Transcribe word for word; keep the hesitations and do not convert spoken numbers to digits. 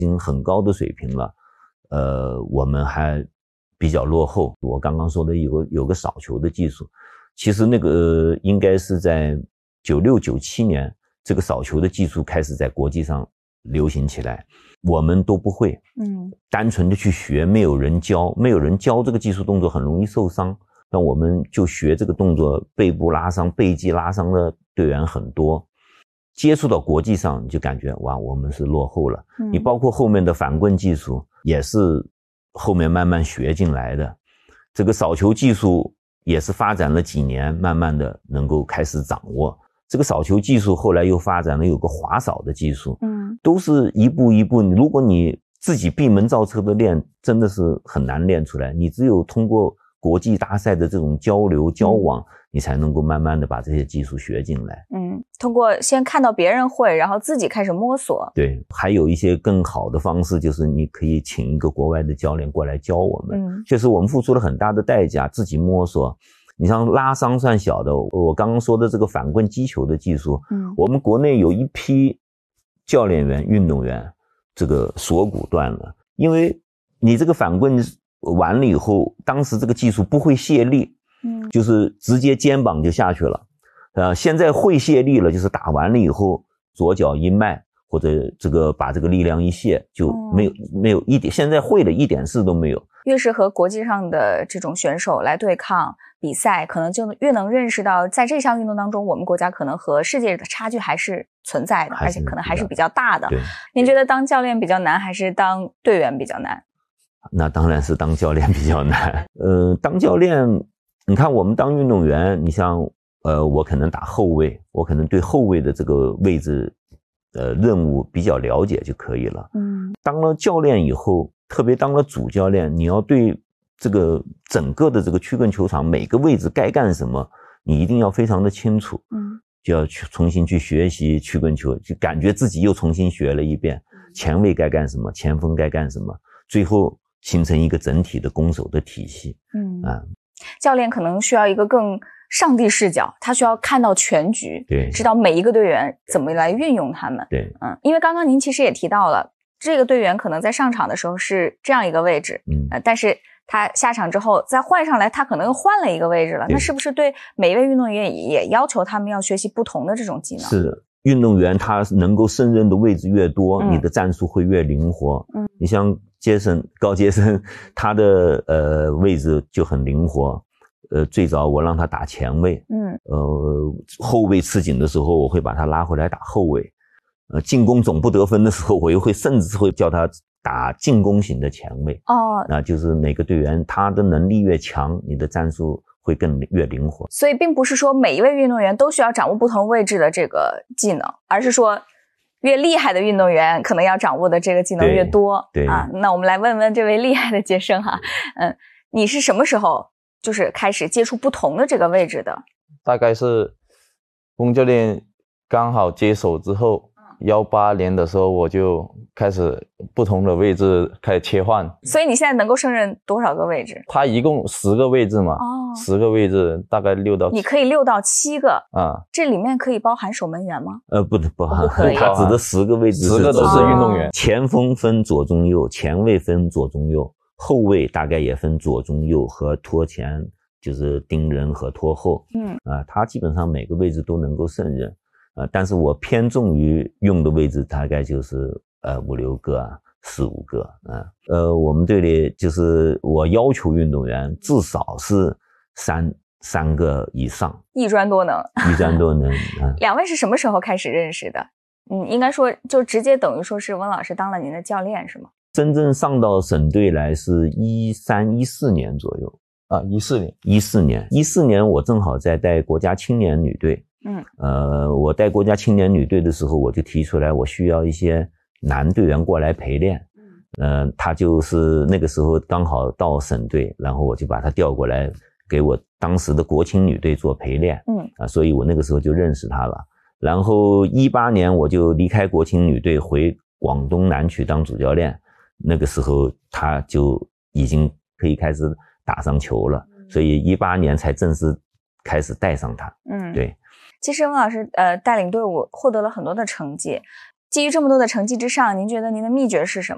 已经很高的水平了，呃，我们还比较落后。我刚刚说的有个有个扫球的技术，其实那个应该是在九六九七年，这个扫球的技术开始在国际上流行起来，我们都不会，嗯，单纯的去学，没有人教，没有人教这个技术动作很容易受伤，那我们就学这个动作，背部拉伤、背肌拉伤的队员很多。接触到国际上，你就感觉哇，我们是落后了。嗯、你包括后面的反棍技术，也是后面慢慢学进来的。这个扫球技术也是发展了几年，慢慢的能够开始掌握。这个扫球技术后来又发展了有个滑扫的技术，嗯，都是一步一步。如果你自己闭门造车的练，真的是很难练出来。你只有通过国际大赛的这种交流交往，嗯、你才能够慢慢的把这些技术学进来。 嗯，通过先看到别人会，然后自己开始摸索。 对，还有一些更好的方式，就是你可以请一个国外的教练过来教我们。嗯，确实我们付出了很大的代价，自己摸索。你像拉伤算小的，我刚刚说的这个反棍击球的技术，嗯，我们国内有一批教练员、运动员，这个锁骨断了，因为你这个反棍完了以后，当时这个技术不会卸力，嗯，就是直接肩膀就下去了，呃，现在会卸力了，就是打完了以后，左脚一迈或者这个把这个力量一卸，就没有、嗯、没有一点，现在会的一点事都没有。 越是和国际上的这种选手来对抗比赛，可能就越能认识到在这项运动当中，我们国家可能和世界的差距还是存在的，而且可能还是比较大的。您觉得当教练比较难，还是当队员比较难？ 那当然是当教练比较难。呃，当教练，你看我们当运动员，你像呃，我可能打后卫，我可能对后卫的这个位置，呃，任务比较了解就可以了。嗯，当了教练以后，特别当了主教练，你要对这个整个的这个曲棍球场每个位置该干什么，你一定要非常的清楚。嗯，就要去重新去学习曲棍球，就感觉自己又重新学了一遍，前卫该干什么，前锋该干什么，最后形成一个整体的攻守的体系。嗯啊， 教练可能需要一个更上帝视角，他需要看到全局， 对， 知道每一个队员怎么来运用他们。 对， 嗯，因为刚刚您其实也提到了，这个队员可能在上场的时候是这样一个位置，嗯，呃，但是他下场之后再换上来，他可能又换了一个位置了。那是不是对每一位运动员也要求他们要学习不同的这种技能？ 是的，运动员他能够胜任的位置越多，嗯、你的战术会越灵活。嗯，你像杰森高杰森，他的呃位置就很灵活。呃，最早我让他打前卫，嗯，呃，后卫吃紧的时候，我会把他拉回来打后卫。呃，进攻总不得分的时候，我又会甚至会叫他打进攻型的前卫。哦，那就是每个队员他的能力越强，你的战术会更越灵活。 所以并不是说每一位运动员都需要掌握不同位置的这个技能，而是说越厉害的运动员可能要掌握的这个技能越多。 对，对啊，那我们来问问这位厉害的杰生哈，嗯，你是什么时候就是开始接触不同的这个位置的？ 大概是龚教练刚好接手之后，幺八年的时候我就开始不同的位置开始切换。 所以你现在能够胜任多少个位置？ 他一共十个位置嘛，哦，十个位置大概六到七。 你可以六到七个啊？这里面可以包含守门员吗？ 呃，不不含， 不可以。 他指的十个位置， 十个都是运动员。 前锋分左中右，前卫分左中右。后卫大概也分左中右和拖前，就是盯人和拖后。嗯啊，他基本上每个位置都能够胜任。啊，但是我偏重于用的位置大概就是呃五六个啊，四五个啊。呃，我们队里就是我要求运动员至少是三三个以上， 一专多能， 一专多能。啊， 两位是什么时候开始认识的？嗯，应该说就直接等于说是温老师当了您的教练是吗？ 真正上到省队来是一三一四年左右啊，一四年， 一四年，一四年我正好在带国家青年女队，嗯，呃，我带国家青年女队的时候，我就提出来我需要一些男队员过来陪练，嗯，呃，他就是那个时候刚好到省队，然后我就把他调过来给我当时的国青女队做陪练，嗯，啊，所以我那个时候就认识他了。然后一八年我就离开国青女队回广东南区当主教练。那个时候他就已经可以开始打上球了，所以一八年才正式开始带上他。嗯，对。 其实温老师呃带领队伍获得了很多的成绩，基于这么多的成绩之上，您觉得您的秘诀是什么？